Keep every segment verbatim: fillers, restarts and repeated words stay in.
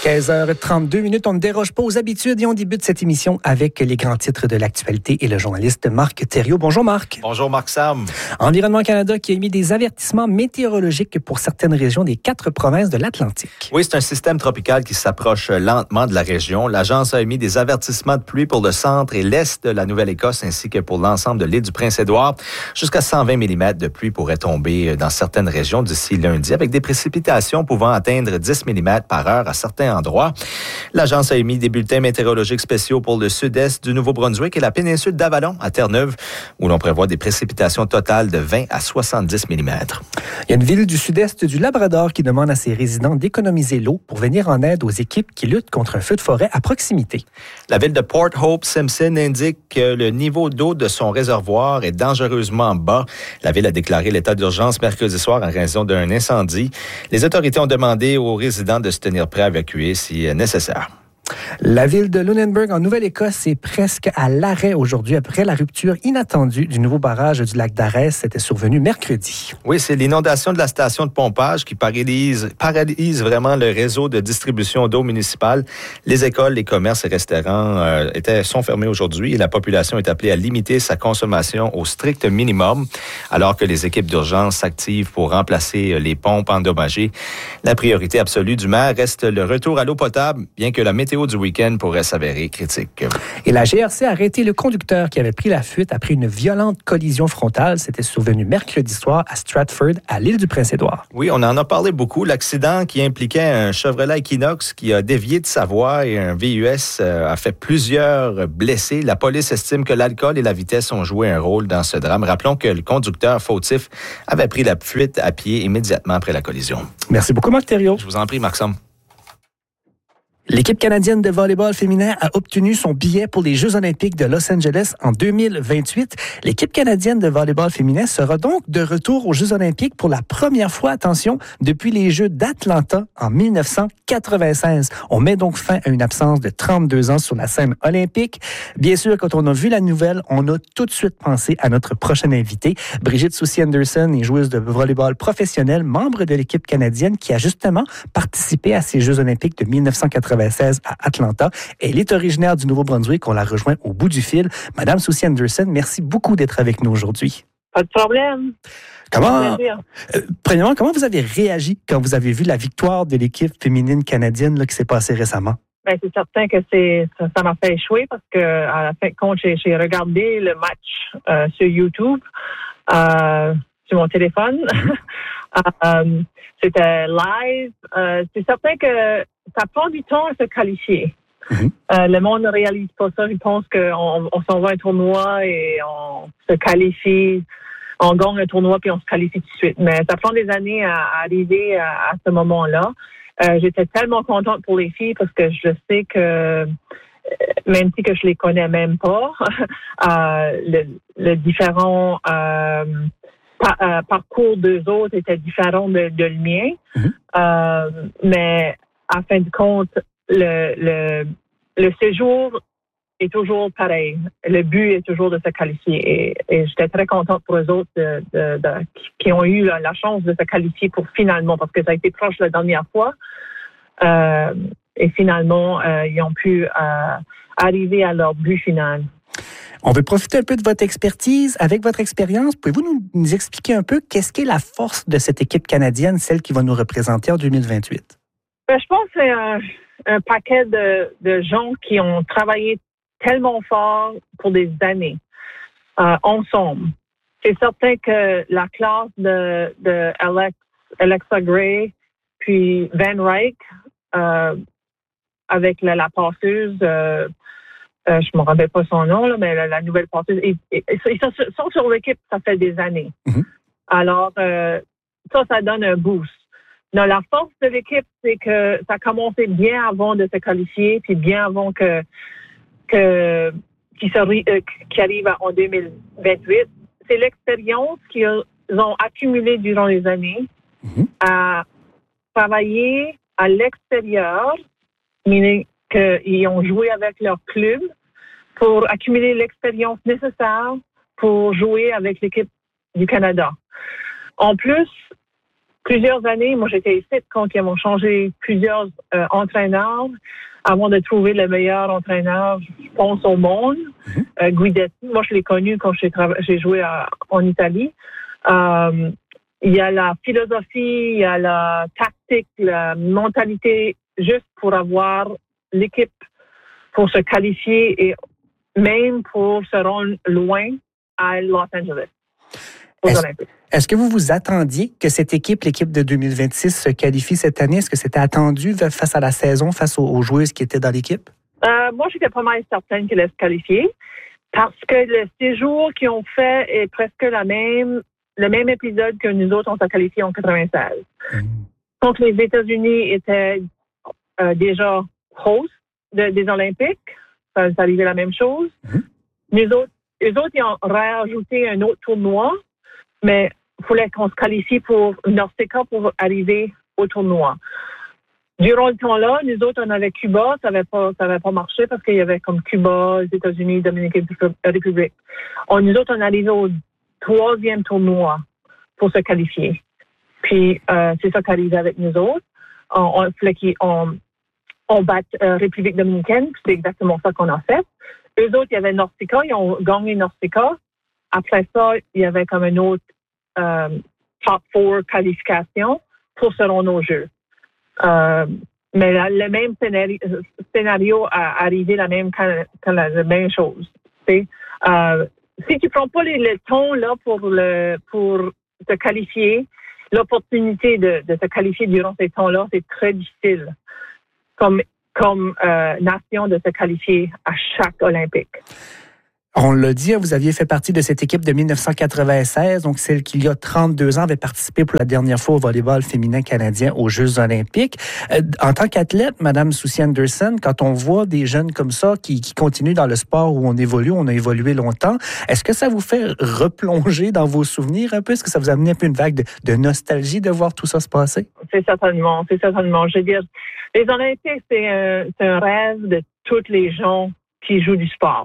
quinze heures trente-deux minutes, on ne déroge pas aux habitudes et on débute cette émission avec les grands titres de l'actualité et le journaliste Marc Thériault. Bonjour Marc. Bonjour Marc Sam. Environnement Canada qui a émis des avertissements météorologiques pour certaines régions des quatre provinces de l'Atlantique. Oui, c'est un système tropical qui s'approche lentement de la région. L'agence a émis des avertissements de pluie pour le centre et l'est de la Nouvelle-Écosse ainsi que pour l'ensemble de l'île du Prince-Édouard. Jusqu'à cent vingt millimètres de pluie pourraient tomber dans certaines régions d'ici lundi avec des précipitations pouvant atteindre dix millimètres par heure à certains endroits. L'agence a émis des bulletins météorologiques spéciaux pour le sud-est du Nouveau-Brunswick et la péninsule d'Avalon à Terre-Neuve, où l'on prévoit des précipitations totales de vingt à soixante-dix millimètres. Il y a une ville du sud-est du Labrador qui demande à ses résidents d'économiser l'eau pour venir en aide aux équipes qui luttent contre un feu de forêt à proximité. La ville de Port Hope Simpson indique que le niveau d'eau de son réservoir est dangereusement bas. La ville a déclaré l'état d'urgence mercredi soir en raison d'un incendie. Les autorités ont demandé aux résidents de se tenir prêts à évacuer si nécessaire. La ville de Lunenburg, en Nouvelle-Écosse, est presque à l'arrêt aujourd'hui après la rupture inattendue du nouveau barrage du lac d'Arès. C'était survenu mercredi. Oui, c'est l'inondation de la station de pompage qui paralyse, paralyse vraiment le réseau de distribution d'eau municipale. Les écoles, les commerces et restaurants euh, étaient, sont fermés aujourd'hui et la population est appelée à limiter sa consommation au strict minimum, alors que les équipes d'urgence s'activent pour remplacer les pompes endommagées. La priorité absolue du maire reste le retour à l'eau potable, bien que la météo du week-end pourrait s'avérer critique. Et la G R C a arrêté le conducteur qui avait pris la fuite après une violente collision frontale. C'était survenu mercredi soir à Stratford, à l'île du Prince-Édouard. Oui, on en a parlé beaucoup. L'accident qui impliquait un Chevrolet Equinox qui a dévié de sa voie et un V U S a fait plusieurs blessés. La police estime que l'alcool et la vitesse ont joué un rôle dans ce drame. Rappelons que le conducteur fautif avait pris la fuite à pied immédiatement après la collision. Merci beaucoup, Marc Thériault. Je vous en prie, Maxime. L'équipe canadienne de volleyball féminin a obtenu son billet pour les Jeux olympiques de Los Angeles en deux mille vingt-huit. L'équipe canadienne de volleyball féminin sera donc de retour aux Jeux olympiques pour la première fois, attention, depuis les Jeux d'Atlanta en dix-neuf cent quatre-vingt-seize. On met donc fin à une absence de trente-deux ans sur la scène olympique. Bien sûr, quand on a vu la nouvelle, on a tout de suite pensé à notre prochaine invitée, Brigitte Soucy-Anderson, est joueuse de volleyball professionnelle, membre de l'équipe canadienne qui a justement participé à ces Jeux olympiques de dix-neuf cent quatre-vingt-seize à Atlanta. Elle est originaire du Nouveau-Brunswick. On la rejoint au bout du fil. Madame Soucy-Anderson, merci beaucoup d'être avec nous aujourd'hui. Pas de problème. Comment, euh, premièrement, comment vous avez réagi quand vous avez vu la victoire de l'équipe féminine canadienne là, qui s'est passée récemment? Ben, c'est certain que c'est ça, ça m'a fait échouer parce que à la fin de compte, j'ai, j'ai regardé le match euh, sur YouTube, euh, sur mon téléphone. euh, c'était live. Euh, c'est certain que ça prend du temps à se qualifier. Mm-hmm. Euh, le monde ne réalise pas ça. Je pense qu'on on s'en va à un tournoi et on se qualifie. On gagne un tournoi puis on se qualifie tout de suite. Mais ça prend des années à, à arriver à, à ce moment-là. Euh, j'étais tellement contente pour les filles parce que je sais que même si que je les connais même pas, euh, le, le différent euh, par, euh, parcours d'eux autres était différent de, de le mien. Mm-hmm. Euh, mais à fin de compte, le, le, le séjour est toujours pareil. Le but est toujours de se qualifier. Et, et j'étais très contente pour eux autres de, de, de, qui ont eu la, la chance de se qualifier pour finalement, parce que ça a été proche la dernière fois. Euh, et finalement, euh, ils ont pu euh, arriver à leur but final. On veut profiter un peu de votre expertise. Avec votre expérience, pouvez-vous nous, nous expliquer un peu qu'est-ce qu'est la force de cette équipe canadienne, celle qui va nous représenter en deux mille vingt-huit? Ben, je pense que c'est un, un paquet de, de gens qui ont travaillé tellement fort pour des années euh, ensemble. C'est certain que la classe de, de Alex, Alexa Gray puis Van Ryk, euh, avec la, la passeuse, euh, euh, je ne me rappelle pas son nom, là, mais la, la nouvelle passeuse, ils, ils, ils sont sur l'équipe, ça fait des années. Mm-hmm. Alors, euh, ça, ça donne un boost. Non, la force de l'équipe, c'est que ça a commencé bien avant de se qualifier, puis bien avant que que qui, se, euh, qui arrive en deux mille vingt-huit. C'est l'expérience qu'ils ont accumulée durant les années mm-hmm. à travailler à l'extérieur, meaning qu'ils ont joué avec leur club pour accumuler l'expérience nécessaire pour jouer avec l'équipe du Canada. En plus, plusieurs années, moi j'étais ici quand ils ont changé plusieurs euh, entraîneurs avant de trouver le meilleur entraîneur, je pense, au monde, mm-hmm. euh, Guidetti. Moi, je l'ai connu quand j'ai, trava- j'ai joué à, en Italie. Euh, il y a la philosophie, il y a la tactique, la mentalité, juste pour avoir l'équipe pour se qualifier et même pour se rendre loin à Los Angeles, aux est-ce, Olympiques. Est-ce que vous vous attendiez que cette équipe, l'équipe de deux mille vingt-six, se qualifie cette année? Est-ce que c'était attendu face à la saison, face aux, aux joueuses qui étaient dans l'équipe? Euh, moi, j'étais pas mal certaine qu'ils allaient se qualifier parce que le séjour qu'ils ont fait est presque la même, le même épisode que nous autres, on s'est qualifiés en quatre-vingt-seize. Mmh. Donc, les États-Unis étaient euh, déjà hosts de, des Olympiques. Ça, ça arrivait la même chose. Mmh. Nous autres, eux autres, ils ont rajouté un autre tournoi, mais il fallait qu'on se qualifie pour Norseca pour arriver au tournoi. Durant le temps-là, nous autres, on avait Cuba, ça n'avait pas, ça avait pas marché parce qu'il y avait comme Cuba, les États-Unis, Dominicaine République. On, nous autres, on arrivait au troisième tournoi pour se qualifier. Puis, euh, c'est ça qui arrivait avec nous autres. On, on, on, on bat euh, République dominicaine, puis c'est exactement ça qu'on a fait. Eux autres, il y avait Norseca, ils ont gagné Norseca. Après ça, il y avait comme une autre euh, top four qualification pour se rendre au jeu. Euh, mais la, le même scénario, scénario a arrivé la même quand, quand la, la même chose. Euh, si tu prends pas les, le temps là pour le pour te qualifier, l'opportunité de, de te qualifier durant ces temps-là, c'est très difficile comme comme euh, nation de se qualifier à chaque Olympique. On l'a dit, vous aviez fait partie de cette équipe de dix-neuf cent quatre-vingt-seize, donc celle qui, il y a trente-deux ans, avait participé pour la dernière fois au volleyball féminin canadien aux Jeux olympiques. Euh, en tant qu'athlète, Madame Susie Anderson, quand on voit des jeunes comme ça qui, qui continuent dans le sport où on évolue, on a évolué longtemps, est-ce que ça vous fait replonger dans vos souvenirs un peu? Est-ce que ça vous a amené un peu une vague de, de nostalgie de voir tout ça se passer? C'est certainement, c'est certainement. Je veux dire, les Olympiques, c'est un, c'est un rêve de tous les gens qui jouent du sport.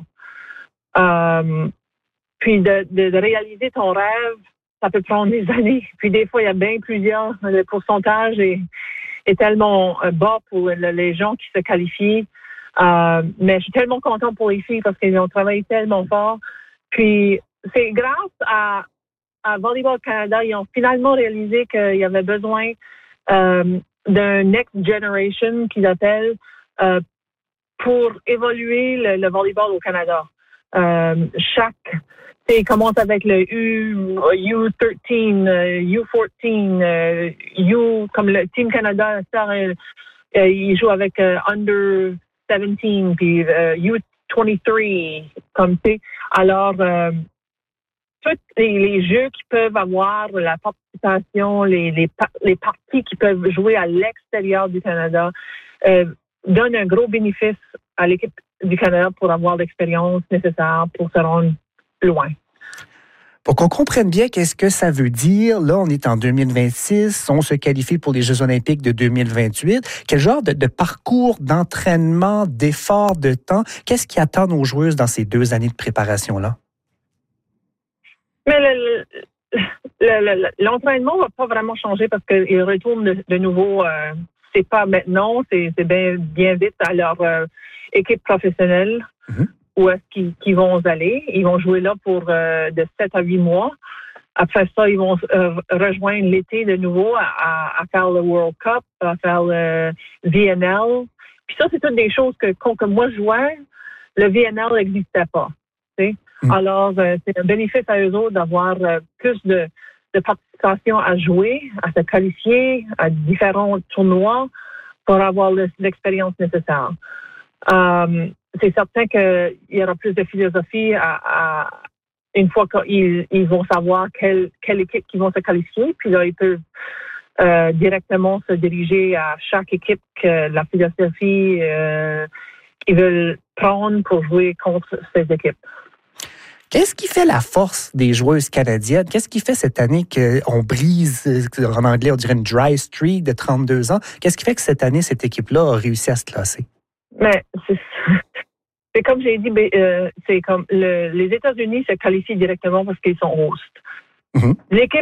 Euh, puis de, de, de réaliser ton rêve, ça peut prendre des années. Puis des fois, il y a bien plusieurs. Le pourcentage est, est tellement bas pour le, les gens qui se qualifient. Euh, mais je suis tellement contente pour les filles parce qu'ils ont travaillé tellement fort. Puis c'est grâce à, à Volleyball Canada, ils ont finalement réalisé qu'il y avait besoin euh, d'un next generation qu'ils appellent euh, pour évoluer le, le volleyball au Canada. Euh, chaque, il commence avec le U, U treize, euh, U quatorze, euh, U, comme le Team Canada, ça, euh, il joue avec euh, Under dix-sept, puis euh, U vingt-trois, comme tu sais. Alors, euh, tous les, les jeux qui peuvent avoir, la participation, les, les, les parties qui peuvent jouer à l'extérieur du Canada, euh, donnent un gros bénéfice à l'équipe du Canada pour avoir l'expérience nécessaire pour se rendre loin. Pour qu'on comprenne bien qu'est-ce que ça veut dire, là, on est en deux mille vingt-six, on se qualifie pour les Jeux olympiques de deux mille vingt-huit. Quel genre de, de parcours, d'entraînement, d'effort, de temps, qu'est-ce qui attend nos joueuses dans ces deux années de préparation-là? Mais le, le, le, l'entraînement ne va pas vraiment changer parce qu'ils retournent de, de nouveau, euh, c'est pas maintenant, c'est, c'est bien, bien vite à leur euh, équipe professionnelle. Mm-hmm. Où est-ce qu'ils, qu'ils vont aller. Ils vont jouer là pour euh, de sept à huit mois. Après ça, ils vont euh, rejoindre l'été de nouveau à, à, à faire le World Cup, à faire le V N L. Puis ça, c'est toutes des choses que quand que moi je jouais, le V N L n'existait pas. Tu sais? Mm. Alors, euh, c'est un bénéfice à eux autres d'avoir euh, plus de, de participation à jouer, à se qualifier à différents tournois pour avoir le, l'expérience nécessaire. Um, c'est certain qu'il y aura plus de philosophie à, à une fois qu'ils ils vont savoir quelle, quelle équipe qui vont se qualifier, puis là, ils peuvent euh, directement se diriger à chaque équipe que la philosophie euh, qu'ils veulent prendre pour jouer contre ces équipes. Qu'est-ce qui fait la force des joueuses canadiennes? Qu'est-ce qui fait cette année qu'on brise, en anglais, on dirait une dry streak de trente-deux ans? Qu'est-ce qui fait que cette année, cette équipe-là a réussi à se classer? Mais c'est, c'est comme j'ai dit, euh, c'est comme le, les États-Unis se qualifient directement parce qu'ils sont hosts. Mm-hmm. L'équipe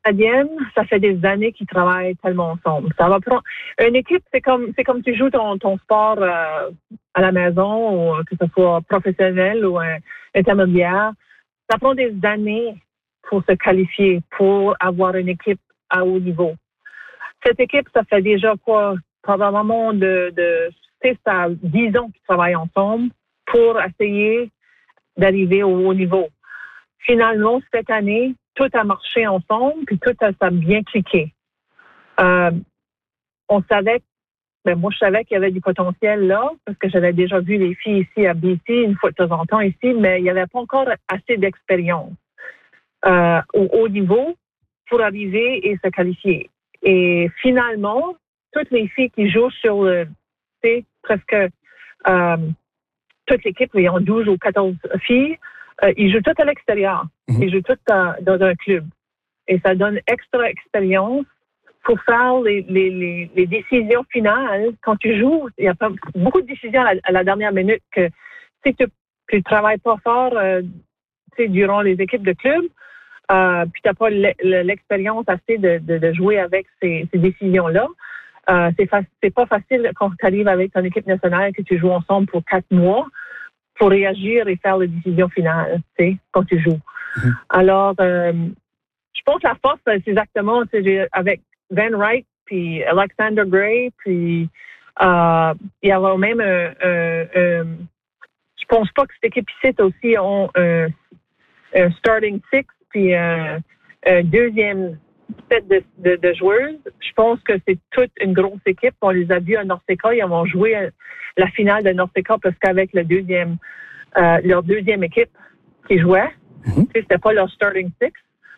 canadienne, ça fait des années qu'ils travaillent tellement ensemble. Ça va prendre une équipe, c'est comme c'est comme tu joues ton, ton sport euh, à la maison, ou que ce soit professionnel ou un, intermédiaire. Ça prend des années pour se qualifier, pour avoir une équipe à haut niveau. Cette équipe, ça fait déjà quoi, probablement de, de c'est ça, dix ans qu'ils travaillent ensemble pour essayer d'arriver au haut niveau. Finalement, cette année, tout a marché ensemble, puis tout a, ça a bien cliqué. Euh, on savait, ben moi je savais qu'il y avait du potentiel là, parce que j'avais déjà vu les filles ici à B C une fois de temps en temps ici, mais il n'y avait pas encore assez d'expérience euh, au haut niveau pour arriver et se qualifier. Et finalement, toutes les filles qui jouent sur le, c'est presque euh, toute l'équipe, ils ont douze ou quatorze filles, euh, ils jouent toutes à l'extérieur. Mm-hmm. Ils jouent toutes dans, dans un club. Et ça donne extra expérience pour faire les, les, les, les décisions finales. Quand tu joues, il y a pas beaucoup de décisions à, à la dernière minute que si tu ne travailles pas fort euh, durant les équipes de club, euh, puis tu n'as pas l'expérience assez de, de, de jouer avec ces, ces décisions-là. Euh, c'est, fa- c'est pas facile quand tu arrives avec ton équipe nationale que tu joues ensemble pour quatre mois pour réagir et faire les décisions finales, tu sais, quand tu joues. Mm-hmm. Alors, euh, je pense que la force, c'est exactement c'est avec Van Wright, puis Alexander Gray, puis euh, il y avait même un, un, un... Je pense pas que cette équipe ici aussi ont un, un starting six, puis un, un deuxième set de, de, de joueuses. Je pense que c'est toute une grosse équipe. On les a vus à Norseca. Ils ont joué la finale de Norseca parce qu'avec le deuxième, euh, leur deuxième équipe qui jouait, mm-hmm. c'était pas leur starting six.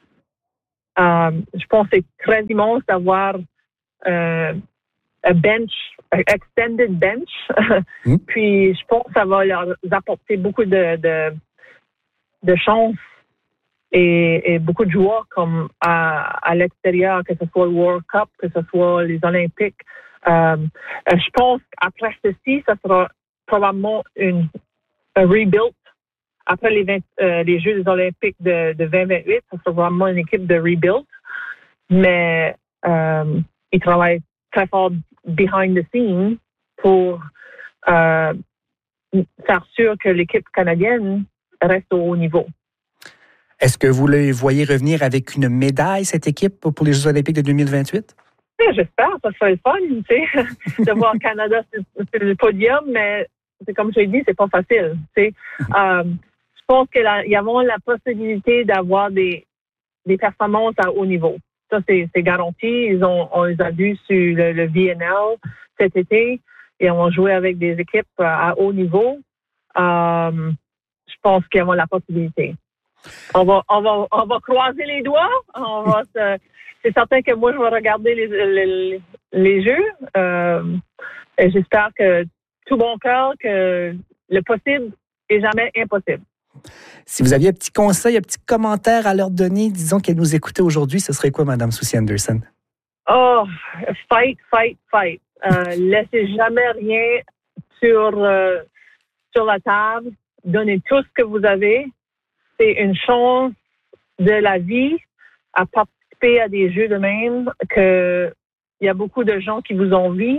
Euh, je pense que c'est très immense d'avoir euh, un bench, un extended bench. mm-hmm. Puis je pense que ça va leur apporter beaucoup de, de, de chance. Et, et beaucoup de joueurs comme à, à l'extérieur, que ce soit le World Cup, que ce soit les Olympiques. Euh, je pense qu'après ceci, ça sera probablement une, un rebuild. Après les, vingt, euh, les Jeux des Olympiques de, de vingt vingt-huit, ça sera vraiment une équipe de rebuild. Mais euh, ils travaillent très fort behind the scenes pour euh, faire sûr que l'équipe canadienne reste au haut niveau. Est-ce que vous le voyez revenir avec une médaille, cette équipe, pour les Jeux olympiques de deux mille vingt-huit? Oui, j'espère. Ça serait le fun, tu sais, de voir le Canada sur, sur le podium, mais c'est comme je l'ai dit, c'est pas facile. Tu sais. euh, je pense qu'il y a la possibilité d'avoir des, des performances à haut niveau. Ça, c'est, c'est garanti. Ils ont, on les a vus sur le, le V N L cet été et on a joué avec des équipes à haut niveau. Euh, je pense qu'il y a la possibilité. On va, on va, on va croiser les doigts. On va se, c'est certain que moi, je vais regarder les, les, les jeux. Euh, et j'espère que tout bon cœur que le possible est jamais impossible. Si vous aviez un petit conseil, un petit commentaire à leur donner, disons qu'elles nous écoutaient aujourd'hui, ce serait quoi, Mme Susie Anderson? Oh, fight, fight, fight. Euh, laissez jamais rien sur, euh, sur la table. Donnez tout ce que vous avez. C'est une chance de la vie à participer à des jeux de même que il y a beaucoup de gens qui vous envient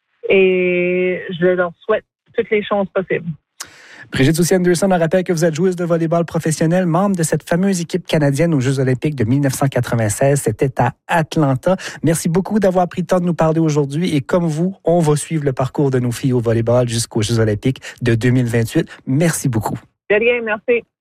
et je leur souhaite toutes les chances possibles. Brigitte Susie Anderson, on rappelle que vous êtes joueuse de volleyball professionnelle, membre de cette fameuse équipe canadienne aux Jeux olympiques de dix-neuf cent quatre-vingt-seize. C'était à Atlanta. Merci beaucoup d'avoir pris le temps de nous parler aujourd'hui. Et comme vous, on va suivre le parcours de nos filles au volleyball jusqu'aux Jeux olympiques de deux mille vingt-huit. Merci beaucoup. De rien, merci.